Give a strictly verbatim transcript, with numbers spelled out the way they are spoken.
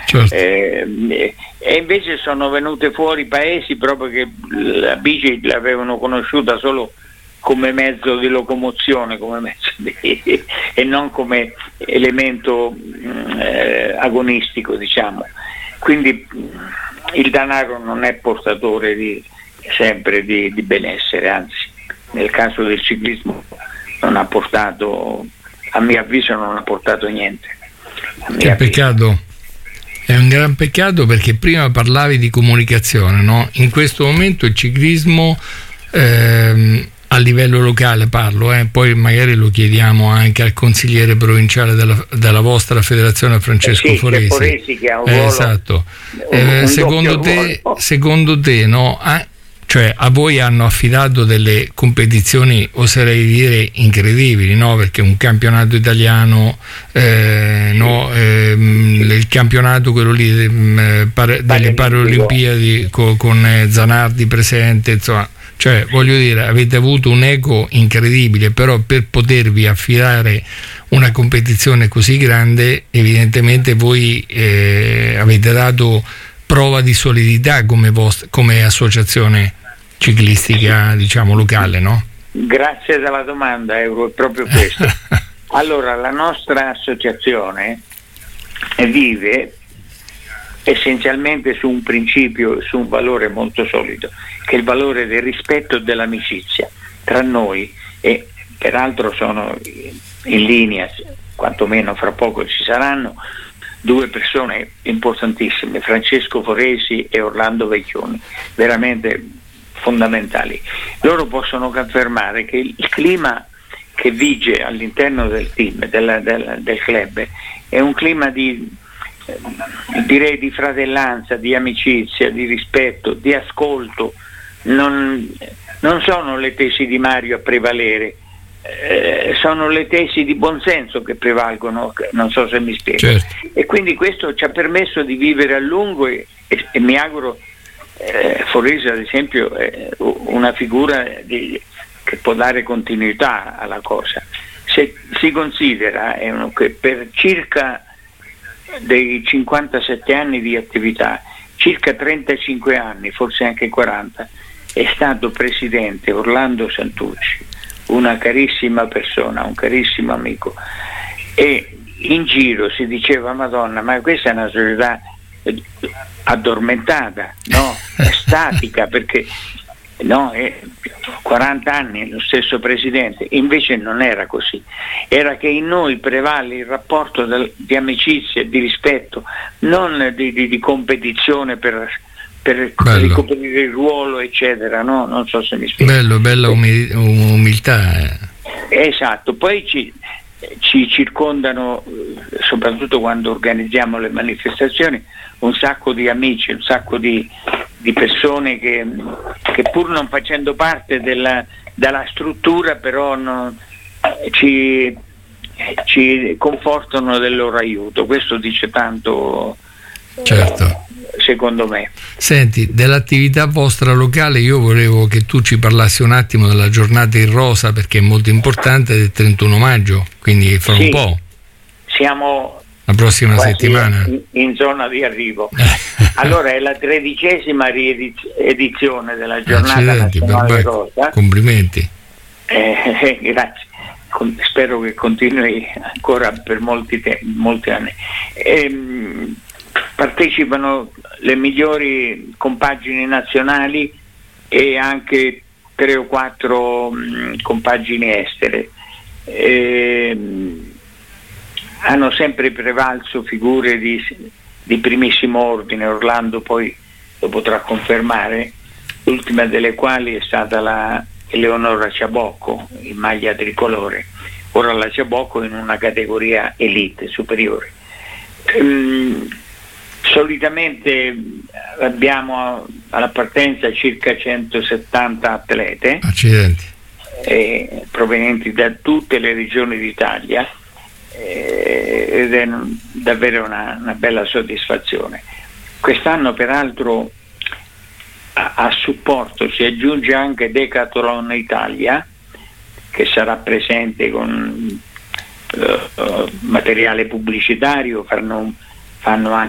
Certo. Eh, e invece sono venute fuori paesi proprio che la bici l'avevano conosciuta solo come mezzo di locomozione, come mezzo di, e non come elemento eh, agonistico, diciamo. Quindi il denaro non è portatore di, sempre di, di benessere, anzi nel caso del ciclismo non ha portato, a mio avviso non ha portato niente. Che peccato, è un gran peccato, perché prima parlavi di comunicazione, no? In questo momento il ciclismo ehm, a livello locale parlo, eh, poi magari lo chiediamo anche al consigliere provinciale della, della vostra federazione, Francesco eh sì, Foresi. Foresi che ha un eh, ruolo, esatto. un, Eh, un secondo te, ruolo. secondo te, no? Ah, cioè a voi hanno affidato delle competizioni, oserei dire, incredibili, no? Perché un campionato italiano, eh, no? eh, il campionato quello lì eh, pare, delle Paralimpiadi con, con eh, Zanardi presente, insomma, cioè voglio dire, avete avuto un eco incredibile, però per potervi affidare una competizione così grande evidentemente voi eh, avete dato prova di solidità come, vost- come associazione ciclistica, diciamo, locale, no? Grazie della domanda, Euro, è proprio questo. Allora, la nostra associazione vive essenzialmente su un principio, su un valore molto solido, che è il valore del rispetto e dell'amicizia tra noi, e peraltro sono in linea, quantomeno fra poco ci saranno, due persone importantissime, Francesco Foresi e Orlando Vecchioni, veramente fondamentali. Loro possono confermare che il clima che vige all'interno del team, del, del, del club, è un clima di, eh, direi di fratellanza, di amicizia, di rispetto, di ascolto. Non, non sono le tesi di Mario a prevalere, eh, sono le tesi di buonsenso che prevalgono, non so se mi spiego. Certo. E quindi questo ci ha permesso di vivere a lungo e, e, e mi auguro eh, Foresi ad esempio è una figura di, che può dare continuità alla cosa. Se si considera eh, che per circa dei cinquantasette anni di attività, circa trentacinque anni, forse anche quaranta, è stato presidente Orlando Santucci, una carissima persona, un carissimo amico, e in giro si diceva: Madonna, ma questa è una società addormentata, no? È statica, perché no, è quaranta anni lo stesso presidente. Invece non era così, era che in noi prevale il rapporto del, di amicizia e di rispetto, non di, di, di competizione per, per ricoprire il ruolo, eccetera, no? Non so se mi spiego. Bello, bella umil- umiltà. Eh. Esatto, poi ci, ci circondano, soprattutto quando organizziamo le manifestazioni, un sacco di amici, un sacco di, di persone che, che pur non facendo parte della, della struttura, però non, ci, ci confortano del loro aiuto. Questo dice tanto, certo, secondo me. Senti, dell'attività vostra locale io volevo che tu ci parlassi un attimo della giornata in rosa, perché è molto importante, del trentuno maggio, quindi fra sì, un po'. Siamo la prossima settimana in, in zona di arrivo. Allora è la tredicesima riedizione della giornata Accidenti, nazionale rosa. Complimenti. Eh, eh, grazie. Con, spero che continui ancora per molti, te- molti anni. Ehm, partecipano le migliori compagini nazionali e anche tre o quattro mh, compagini estere. Ehm, hanno sempre prevalso figure di, di primissimo ordine. Orlando poi lo potrà confermare, l'ultima delle quali è stata la Eleonora Ciabocco in maglia tricolore, ora la Ciabocco in una categoria elite superiore. Ehm, solitamente abbiamo alla partenza circa centosettanta atlete. Accidenti. Eh, provenienti da tutte le regioni d'Italia, eh, ed è davvero una, una bella soddisfazione. Quest'anno peraltro a, a supporto si aggiunge anche Decathlon Italia, che sarà presente con uh, uh, materiale pubblicitario, fanno, fanno anche